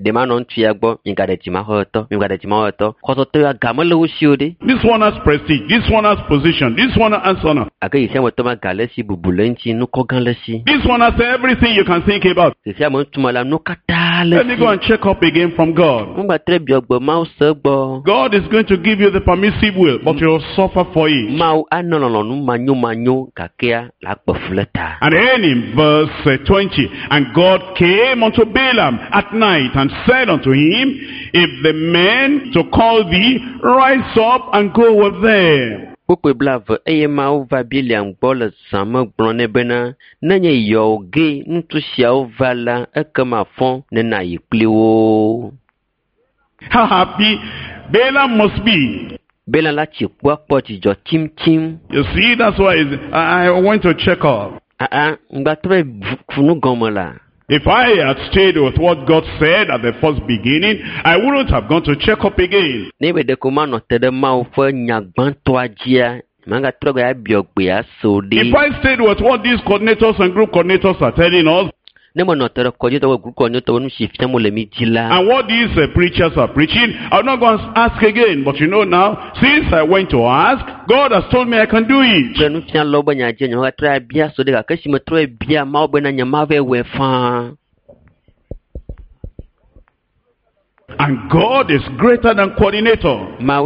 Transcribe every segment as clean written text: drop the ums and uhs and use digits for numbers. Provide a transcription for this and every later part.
de manon tuagbo ingade timahoto ingade timahoto khoto agamalo usiode. This one has prestige, this one has position, this one has honor. Akai sia motoma galesi bubulenchi no koganlesi. This one has everything you can think about. Sia montumala no katale. Let me go and check up again from God. God is going to give you the permissive will, but you'll suffer for it. And then in verse 20, and God came unto Balaam at night and said unto him, if the men to call thee, rise up and go with them. Pourquoi blave eye mau va biliam bol sama blonne bena nanye yoge ntusia ovala ekama fon nena yipliwo. How happy Balaam must be. Balaam la chipwa poti jo tim. You see, that's why I went to check up. Ngatre funu gomola. If I had stayed with what God said at the first beginning, I wouldn't have gone to check up again. If I stayed with what these coordinators and group coordinators are telling us, and what these preachers are preaching, I'm not going to ask again. But you know now, since I went to ask, God has told me I can do it. And God is greater than coordinator.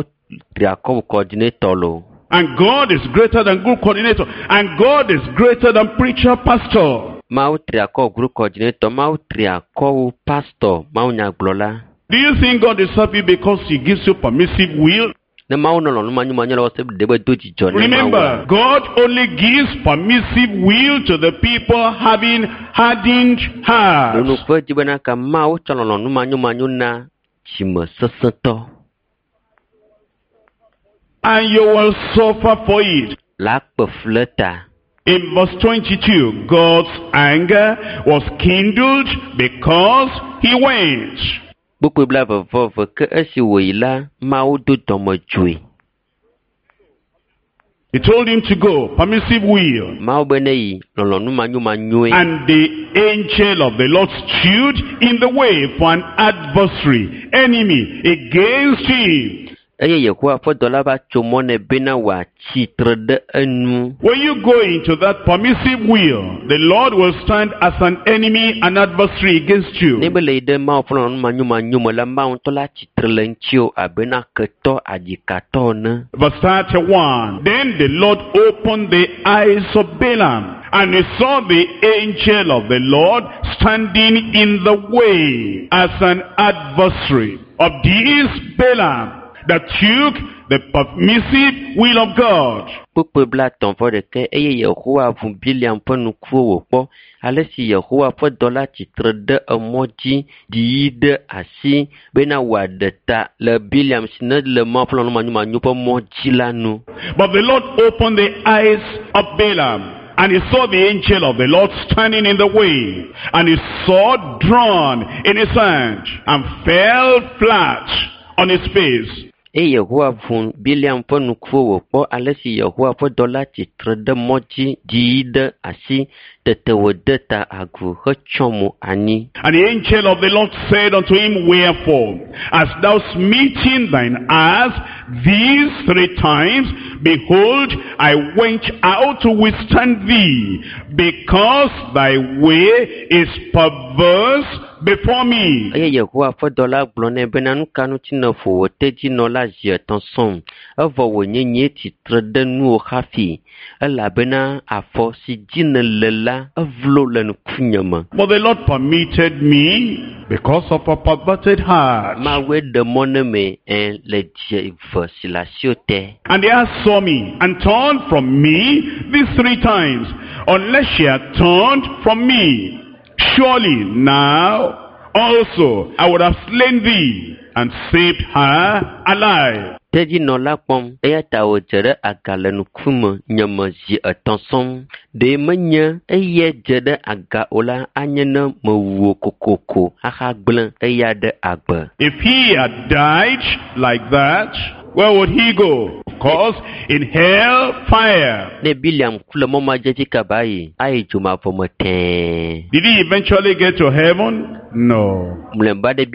And God is greater than group coordinator. And God is greater than preacher, pastor. Do you think God is happy because he gives you permissive will? Remember, God only gives permissive will to the people having hardened hearts. And you will suffer for it. In verse 22, God's anger was kindled because he went. He told him to go, permissive will. And the angel of the Lord stood in the way for an adversary, enemy against him. When you go into that permissive will, the Lord will stand as an enemy, an adversary against you. Verse 31. Then the Lord opened the eyes of Balaam, and he saw the angel of the Lord standing in the way as an adversary of this Balaam that took the permissive will of God. But the Lord opened the eyes of Balaam, and he saw the angel of the Lord standing in the way, and his sword drawn in his hand, and fell flat on his face. Biliam alesi And the angel of the Lord said unto him, wherefore, hast thou smitten thine ass these 3 times? Behold, I went out to withstand thee, because thy way is perverse before me. But the Lord permitted me because of a perverted heart. And the ass saw me and turned from me these 3 times. Unless she had turned from me, surely now also I would have slain thee and saved her alive. Teji no la pom eyata ojere agale nukumo nyamaji atansom de manya eye jede aga ola anyena mawuo kokoko aha gblen eyade agba. If he had died like that, where would he go? Of course, in hell fire. Ne Biliam kula mama jeji kabai ai juma fomote. Did he eventually get to heaven? No.